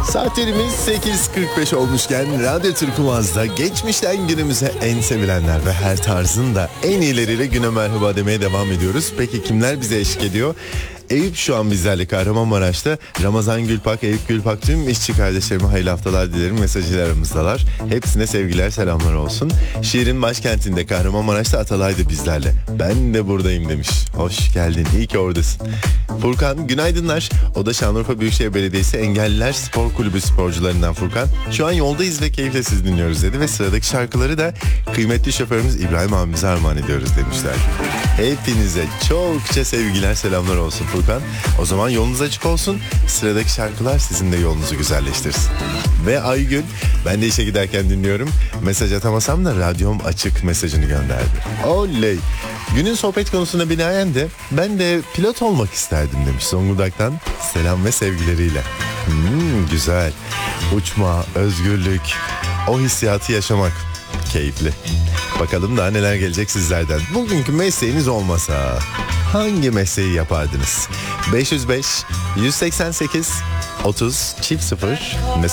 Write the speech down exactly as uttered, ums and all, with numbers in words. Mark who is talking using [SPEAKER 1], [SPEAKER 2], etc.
[SPEAKER 1] Saatlerimiz sekiz kırk beş olmuşken Radyo Türk Kumaz'da geçmişten günümüze en sevilenler ve her tarzın da en iyileriyle güne merhaba demeye devam ediyoruz. Peki kimler bize eşlik ediyor? Eyüp şu an bizlerle Kahramanmaraş'ta. Ramazan Gülpak, Eyüp Gülpak, tüm işçi kardeşlerime hayırlı haftalar dilerim. Mesajıyla aramızdalar. Hepsine sevgiler, selamlar olsun. Şiirin başkentinde Kahramanmaraş'ta Atalay da bizlerle. Ben de buradayım demiş. Hoş geldin, iyi ki oradasın. Furkan günaydınlar. O da Şanlıurfa Büyükşehir Belediyesi Engelliler Spor Kulübü sporcularından Furkan. Şu an yoldayız ve keyifle sizi dinliyoruz dedi ve sıradaki şarkıları da kıymetli şoförümüz İbrahim abimize armağan ediyoruz demişler. Hepinize çokça sevgiler, selamlar olsun Furkan. O zaman yolunuz açık olsun. Sıradaki şarkılar sizin de yolunuzu güzelleştirsin. Ve Aygül, ben de işe giderken dinliyorum. Mesaj atamasam da radyom açık mesajını gönderdi. Oley. Günün sohbet konusuna binaen de ben de pilot olmak isterdim demiş Zonguldak'tan. Selam ve sevgileriyle. Hmm, güzel. Uçma, özgürlük, o hissiyatı yaşamak keyifli. Bakalım daha neler gelecek sizlerden. Bugünkü mesleğiniz olmasa hangi mesleği yapardınız? beş yüz beş yüz seksen sekiz otuz çift sıfır mesaj